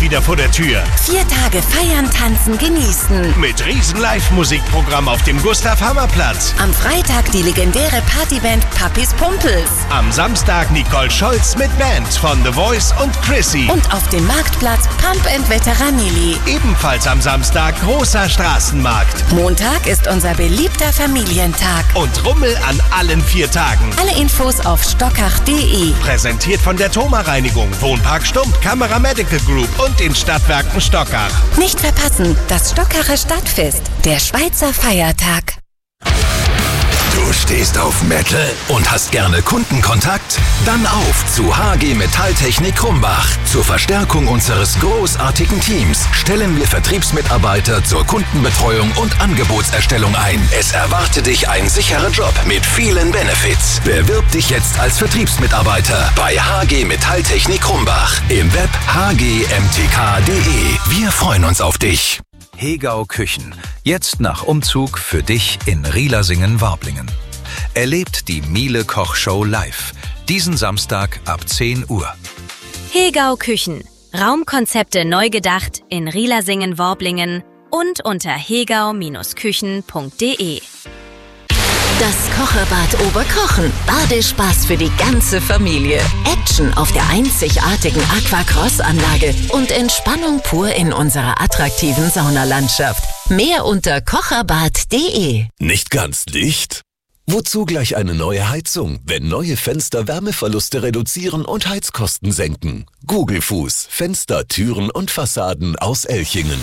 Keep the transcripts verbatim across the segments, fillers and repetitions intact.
wieder vor der Tür. Vier Tage feiern, tanzen, genießen. Mit riesen Live-Musikprogramm auf dem Gustav-Hammer-Platz. Am Freitag die legendäre Partyband Papis Pumpels. Am Samstag Nicole Scholz mit Band von The Voice und Chrissy. Und auf dem Marktplatz Pump and Veteranili. Ebenfalls am Samstag großer Straßenmarkt. Montag ist unser beliebter Familientag. Und Rummel an allen vier Tagen. Alle Infos auf stockach punkt de. Präsentiert von der Thoma Reinigung, Wohnpark Stump, Kamera Medical Group und den Stadtwerken Stockach. Nicht verpassen, das Stockacher Stadtfest, der Schweizer Feiertag. Du stehst auf Metal und hast gerne Kundenkontakt? Dann auf zu H G Metalltechnik Krumbach. Zur Verstärkung unseres großartigen Teams stellen wir Vertriebsmitarbeiter zur Kundenbetreuung und Angebotserstellung ein. Es erwartet dich ein sicherer Job mit vielen Benefits. Bewirb dich jetzt als Vertriebsmitarbeiter bei H G Metalltechnik Krumbach. Im Web h g m t k punkt de. Wir freuen uns auf dich. Hegau Küchen. Jetzt nach Umzug für dich in Rielasingen-Warblingen. Erlebt die Miele Kochshow live. Diesen Samstag ab zehn Uhr. Hegau Küchen. Raumkonzepte neu gedacht in Rielasingen-Warblingen und unter hegau Küchen punkt de. Das Kocherbad Oberkochen. Badespaß für die ganze Familie. Action auf der einzigartigen Aquacross-Anlage und Entspannung pur in unserer attraktiven Saunalandschaft. Mehr unter kocherbad punkt de. Nicht ganz dicht? Wozu gleich eine neue Heizung, wenn neue Fenster Wärmeverluste reduzieren und Heizkosten senken? Gugelfuß, Fenster, Türen und Fassaden aus Elchingen.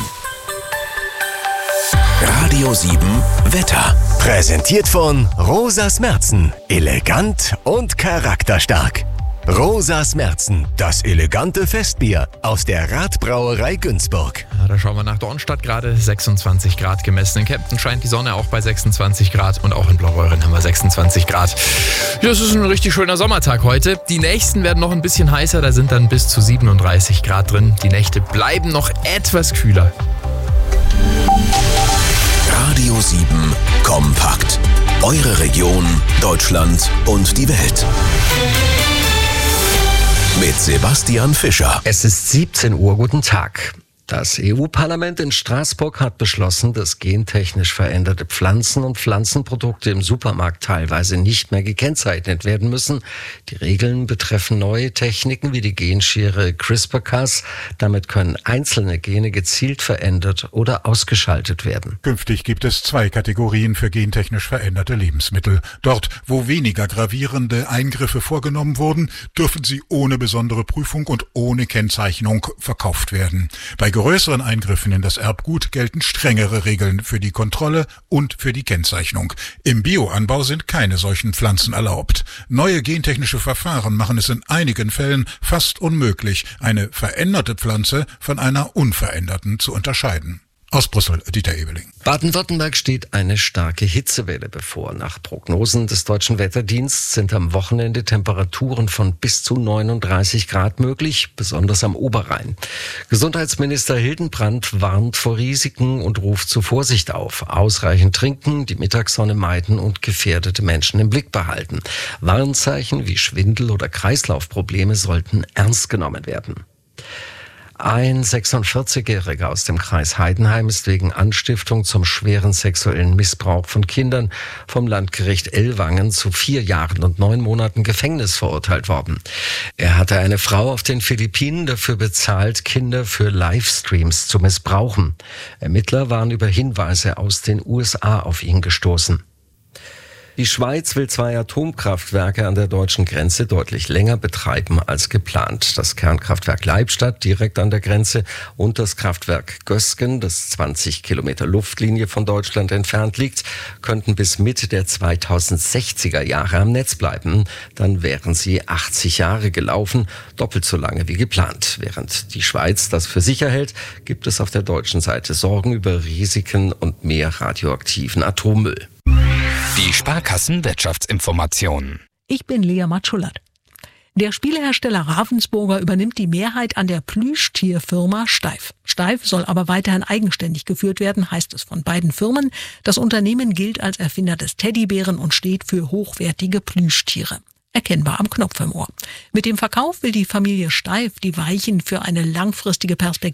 Radio sieben Wetter. Präsentiert von Rosas Merzen. Elegant und charakterstark. Rosas Merzen, das elegante Festbier aus der Radbrauerei Günzburg. Ja, da schauen wir nach Dornstadt, gerade sechsundzwanzig Grad gemessen. In Kempten scheint die Sonne auch bei sechsundzwanzig Grad und auch in Blaubeuren haben wir sechsundzwanzig Grad. Ja, es ist ein richtig schöner Sommertag heute. Die nächsten werden noch ein bisschen heißer, da sind dann bis zu siebenunddreißig Grad drin. Die Nächte bleiben noch etwas kühler. Radio sieben Kompakt. Eure Region, Deutschland und die Welt. Mit Sebastian Fischer. Es ist siebzehn Uhr, guten Tag. Das E U-Parlament in Straßburg hat beschlossen, dass gentechnisch veränderte Pflanzen und Pflanzenprodukte im Supermarkt teilweise nicht mehr gekennzeichnet werden müssen. Die Regeln betreffen neue Techniken wie die Genschere CRISPR-Cas. Damit können einzelne Gene gezielt verändert oder ausgeschaltet werden. Künftig gibt es zwei Kategorien für gentechnisch veränderte Lebensmittel. Dort, wo weniger gravierende Eingriffe vorgenommen wurden, dürfen sie ohne besondere Prüfung und ohne Kennzeichnung verkauft werden. Bei größeren Eingriffen in das Erbgut gelten strengere Regeln für die Kontrolle und für die Kennzeichnung. Im Bioanbau sind keine solchen Pflanzen erlaubt. Neue gentechnische Verfahren machen es in einigen Fällen fast unmöglich, eine veränderte Pflanze von einer unveränderten zu unterscheiden. Aus Brüssel, Dieter Ebeling. Baden-Württemberg steht eine starke Hitzewelle bevor. Nach Prognosen des Deutschen Wetterdienstes sind am Wochenende Temperaturen von bis zu neununddreißig Grad möglich, besonders am Oberrhein. Gesundheitsminister Hildenbrand warnt vor Risiken und ruft zu Vorsicht auf. Ausreichend trinken, die Mittagssonne meiden und gefährdete Menschen im Blick behalten. Warnzeichen wie Schwindel oder Kreislaufprobleme sollten ernst genommen werden. Ein sechsundvierzigjähriger aus dem Kreis Heidenheim ist wegen Anstiftung zum schweren sexuellen Missbrauch von Kindern vom Landgericht Ellwangen zu vier Jahren und neun Monaten Gefängnis verurteilt worden. Er hatte eine Frau auf den Philippinen dafür bezahlt, Kinder für Livestreams zu missbrauchen. Ermittler waren über Hinweise aus den U S A auf ihn gestoßen. Die Schweiz will zwei Atomkraftwerke an der deutschen Grenze deutlich länger betreiben als geplant. Das Kernkraftwerk Leibstadt direkt an der Grenze und das Kraftwerk Gösgen, das zwanzig Kilometer Luftlinie von Deutschland entfernt liegt, könnten bis Mitte der zweitausendsechziger Jahre am Netz bleiben. Dann wären sie achtzig Jahre gelaufen, doppelt so lange wie geplant. Während die Schweiz das für sicher hält, gibt es auf der deutschen Seite Sorgen über Risiken und mehr radioaktiven Atommüll. Die Sparkassen-Wirtschaftsinformationen. Ich bin Lea Matschulat. Der Spielehersteller Ravensburger übernimmt die Mehrheit an der Plüschtierfirma Steif. Steif soll aber weiterhin eigenständig geführt werden, heißt es von beiden Firmen. Das Unternehmen gilt als Erfinder des Teddybären und steht für hochwertige Plüschtiere. Erkennbar am Knopf im Ohr. Mit dem Verkauf will die Familie Steif die Weichen für eine langfristige Perspektive